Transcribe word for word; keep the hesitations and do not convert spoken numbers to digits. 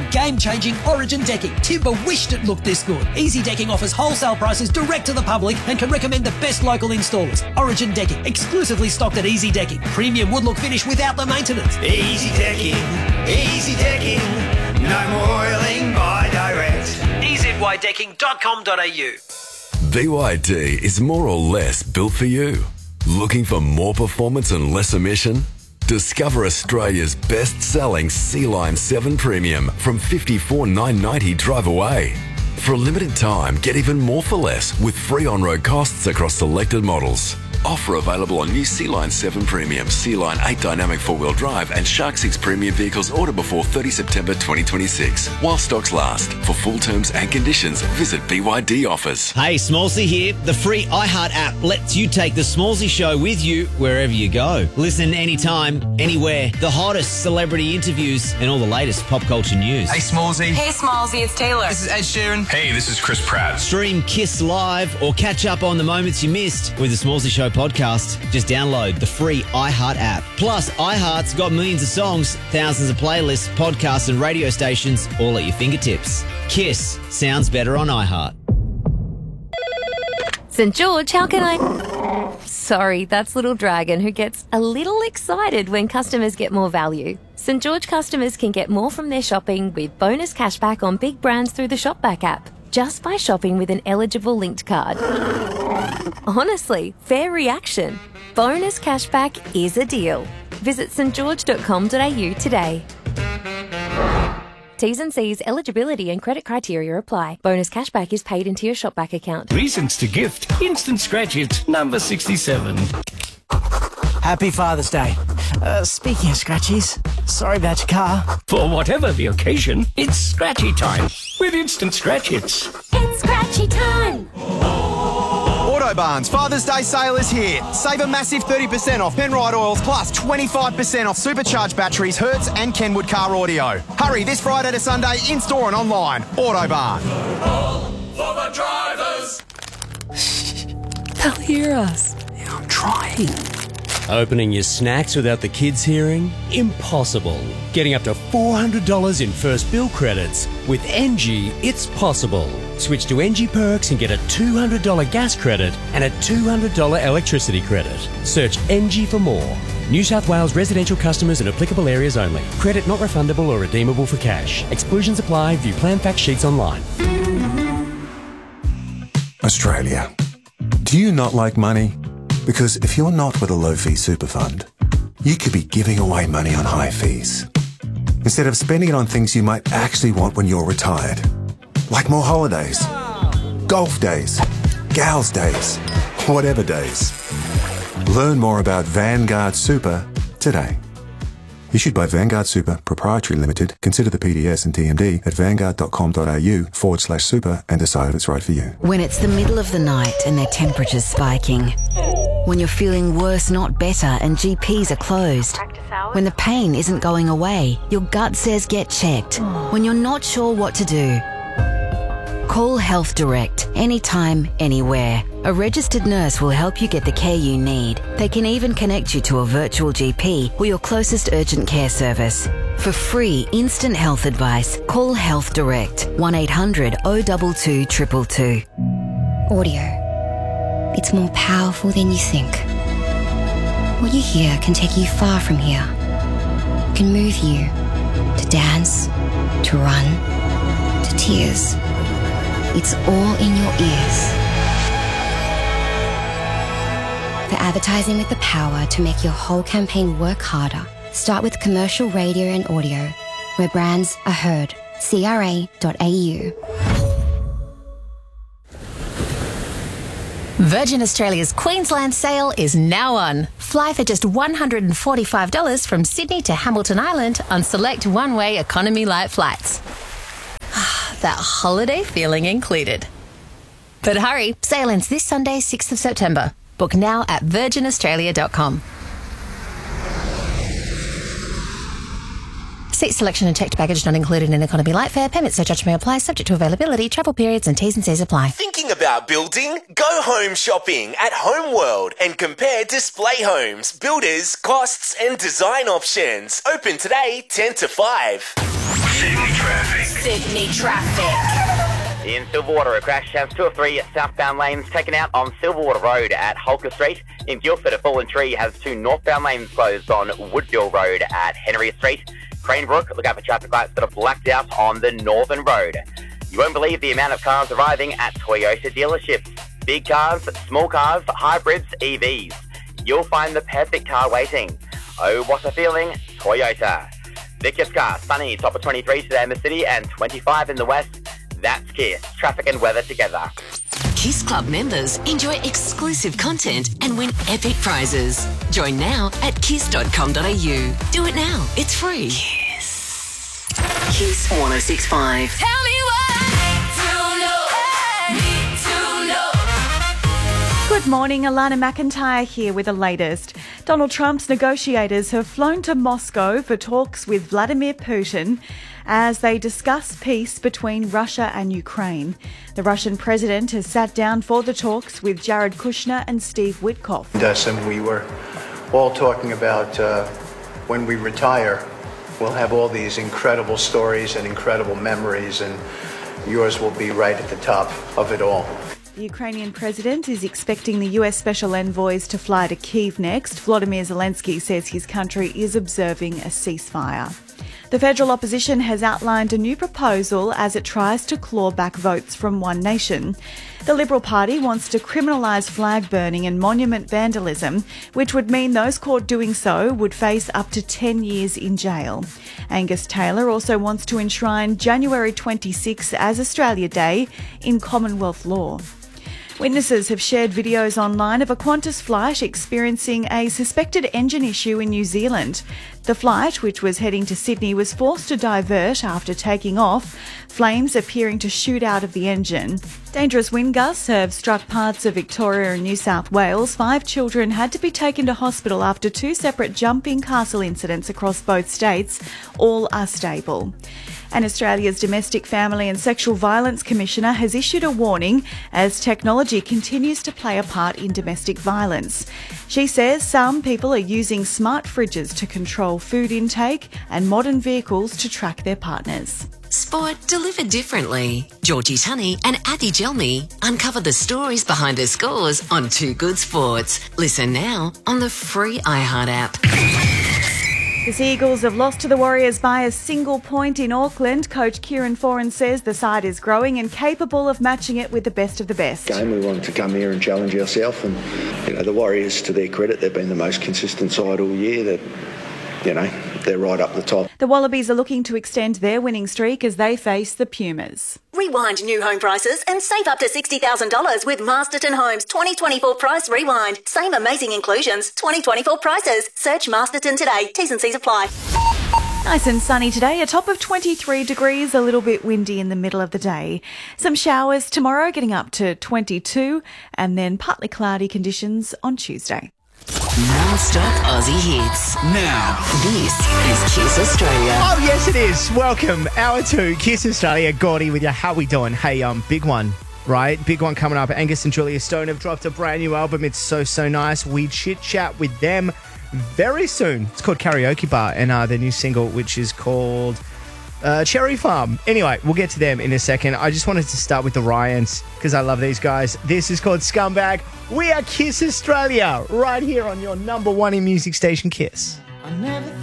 one game-changing Origin decking. Timber wished it looked this good. Easy Decking offers wholesale prices direct to the public and can recommend the best local installers. Origin Decking, exclusively stocked at Easy Decking. Premium wood-look finish without the maintenance. Easy Decking, Easy Decking, no more oiling by direct. e z y decking dot com dot a u. B Y D is more or less built for you. Looking for more performance and less emission? Discover Australia's best-selling Sea-Line seven Premium from fifty-four thousand nine hundred ninety dollars drive away. For a limited time, get even more for less with free on-road costs across selected models. Offer available on new Sea-Line seven Premium, Sea-Line eight Dynamic four-wheel drive and Shark six Premium vehicles order before thirtieth September twenty twenty-six. While stocks last. For full terms and conditions, visit B Y D offers. Hey, Smallsy here. The free iHeart app lets you take the Smallsy Show with you wherever you go. Listen anytime, anywhere. The hottest celebrity interviews and all the latest pop culture news. Hey, Smallsy. Hey, Smallsy, it's Taylor. This is Ed Sheeran. Hey, this is Chris Pratt. Stream Kiss Live or catch up on the moments you missed with the Smallsy Show podcast. Just download the free iHeart app. Plus, iHeart's got millions of songs, thousands of playlists, podcasts and radio stations all at your fingertips. Kiss sounds better on iHeart. St George, how can I... Sorry, that's Little Dragon, who gets a little excited when customers get more value. St George customers can get more from their shopping with bonus cashback on big brands through the Shopback app, just by shopping with an eligible linked card. Honestly, fair reaction. Bonus cashback is a deal. Visit st george dot com dot a u today. T's and C's, eligibility and credit criteria apply. Bonus cashback is paid into your Shopback account. Reasons to gift. Instant Scratch It, number sixty-seven. Happy Father's Day. Uh, speaking of scratchies, sorry about your car. For whatever the occasion, it's scratchy time with Instant Scratch Hits. It's scratchy time. Autobarn's Father's Day sale is here. Save a massive thirty percent off Penrite oils plus twenty-five percent off supercharged batteries, Hertz and Kenwood car audio. Hurry this Friday to Sunday in-store and online. Autobarn. For the drivers. They'll hear us. Yeah, I'm trying. Opening your snacks without the kids hearing? Impossible. Getting up to four hundred dollars in first bill credits. With N G, it's possible. Switch to N G Perks and get a two hundred dollars gas credit and a two hundred dollars electricity credit. Search N G for more. New South Wales residential customers in applicable areas only. Credit not refundable or redeemable for cash. Exclusions apply. View plan fact sheets online. Australia. Do you not like money? Because if you're not with a low-fee super fund, you could be giving away money on high fees, instead of spending it on things you might actually want when you're retired. Like more holidays, golf days, gals days, whatever days. Learn more about Vanguard Super today. Issued by Vanguard Super, Proprietary Limited. Consider the P D S and T M D at vanguard.com.au forward slash super and decide if it's right for you. When it's the middle of the night and their temperature's spiking. When you're feeling worse, not better, and G Ps are closed. When the pain isn't going away, your gut says get checked. When you're not sure what to do. Call Health Direct, anytime, anywhere. A registered nurse will help you get the care you need. They can even connect you to a virtual G P or your closest urgent care service. For free instant health advice, call Health Direct, one eight hundred oh two two two two. Audio. It's more powerful than you think. What you hear can take you far from here. It can move you to dance, to run, to tears. It's all in your ears. For advertising with the power to make your whole campaign work harder, start with commercial radio and audio, where brands are heard. C R A dot A U. Virgin Australia's Queensland sale is now on. Fly for just one hundred forty-five dollars from Sydney to Hamilton Island on select one-way economy light flights. That holiday feeling included. But hurry, sale ends this Sunday, sixth of September. Book now at virgin australia dot com. Seat selection and checked baggage not included in economy light fare. Payment surcharge may apply, subject to availability, travel periods and T's and C's apply. Thinking about building? Go home shopping at Homeworld and compare display homes, builders, costs and design options. Open today ten to five. Sydney traffic. Sydney traffic. In Silverwater, a crash has two of three southbound lanes taken out on Silverwater Road at Holker Street. In Guildford, a fallen tree has two northbound lanes closed on Woodville Road at Henry Street. Cranebrook, look out for traffic lights that are blacked out on the Northern Road. You won't believe the amount of cars arriving at Toyota dealerships. Big cars, small cars, hybrids, E Vs. You'll find the perfect car waiting. Oh, what a feeling, Toyota. Vickers Car, sunny, top of twenty-three today in the city and twenty-five in the west. That's Kiss. Traffic and weather together. Kiss Club members enjoy exclusive content and win epic prizes. Join now at kiss dot com dot a u. Do it now. It's free. Kiss. Kiss one oh six point five. Tell me what I need to know. Need to know. Good morning, Alana McIntyre here with the latest. Donald Trump's negotiators have flown to Moscow for talks with Vladimir Putin as they discuss peace between Russia and Ukraine. The Russian president has sat down for the talks with Jared Kushner and Steve Witkoff. And we were all talking about uh, when we retire, we'll have all these incredible stories and incredible memories, and yours will be right at the top of it all. The Ukrainian president is expecting the U S special envoys to fly to Kyiv next. Volodymyr Zelensky says his country is observing a ceasefire. The federal opposition has outlined a new proposal as it tries to claw back votes from One Nation. The Liberal Party wants to criminalise flag burning and monument vandalism, which would mean those caught doing so would face up to ten years in jail. Angus Taylor also wants to enshrine January twenty-sixth as Australia Day in Commonwealth law. Witnesses have shared videos online of a Qantas flight experiencing a suspected engine issue in New Zealand. The flight, which was heading to Sydney, was forced to divert after taking off, flames appearing to shoot out of the engine. Dangerous wind gusts have struck parts of Victoria and New South Wales. Five children had to be taken to hospital after two separate jumping castle incidents across both states. All are stable. And Australia's Domestic, Family and Sexual Violence Commissioner has issued a warning as technology continues to play a part in domestic violence. She says some people are using smart fridges to control food intake and modern vehicles to track their partners. Sport delivered differently. Georgie Tunney and Addy Gelmy uncover the stories behind the scores on Two Good Sports. Listen now on the free iHeart app. The Sea Eagles have lost to the Warriors by a single point in Auckland. Coach Kieran Foran says the side is growing and capable of matching it with the best of the best. Game, we wanted to come here and challenge ourselves, and you know the Warriors, to their credit, they've been the most consistent side all year. That you know they're right up the top. The Wallabies are looking to extend their winning streak as they face the Pumas. Rewind new home prices and save up to sixty thousand dollars with Masterton Homes twenty twenty-four Price Rewind. Same amazing inclusions, twenty twenty-four prices. Search Masterton today. T's and C's apply. Nice and sunny today, a top of twenty-three degrees, a little bit windy in the middle of the day. Some showers tomorrow, getting up to twenty-two, and then partly cloudy conditions on Tuesday. Non-stop Aussie hits. Now, this is Kiss Australia. Oh, yes, it is. Welcome, hour two, Kiss Australia. Gordy with you. How we doing? Hey, um, big one, right? Big one coming up. Angus and Julia Stone have dropped a brand new album. It's so, so nice. We chit-chat with them very soon. It's called Karaoke Bar, and uh, their new single, which is called uh, Cherry Farm. Anyway, we'll get to them in a second. I just wanted to start with the Ryans, because I love these guys. This is called Scumbag. We are Kiss Australia, right here on your number one in music station, Kiss. I never